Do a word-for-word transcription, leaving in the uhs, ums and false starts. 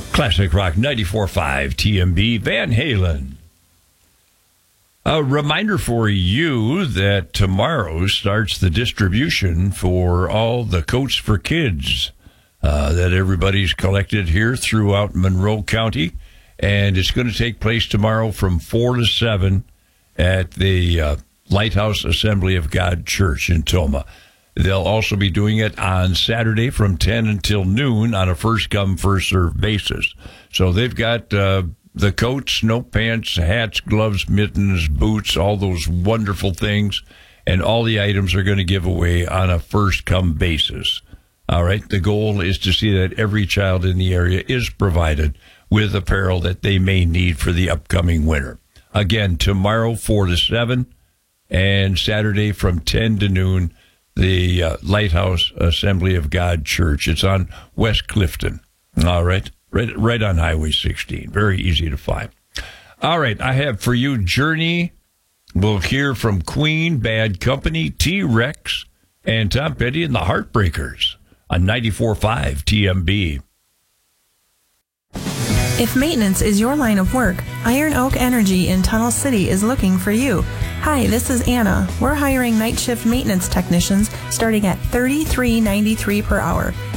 Classic Rock ninety-four point five T M B, Van Halen. A reminder for you that tomorrow starts the distribution for all the Coats for Kids uh, that everybody's collected here throughout Monroe County. And it's going to take place tomorrow from four to seven at the uh, Lighthouse Assembly of God Church in Tomah. They'll also be doing it on Saturday from ten until noon on a first-come, first-served basis. So they've got uh, the coats, snow pants, hats, gloves, mittens, boots, all those wonderful things, and all the items are going to give away on a first-come basis. All right, the goal is to see that every child in the area is provided with apparel that they may need for the upcoming winter. Again, tomorrow, four to seven, and Saturday from ten to noon, the uh, Lighthouse Assembly of God Church. It's on West Clifton. All right. Right, right on Highway sixteen. Very easy to find. All right. I have for you Journey. We'll hear from Queen, Bad Company, T-Rex, and Tom Petty and the Heartbreakers on ninety-four point five T M B. If maintenance is your line of work, Iron Oak Energy in Tunnel City is looking for you. Hi, this is Anna. We're hiring night shift maintenance technicians starting at thirty-three ninety-three per hour.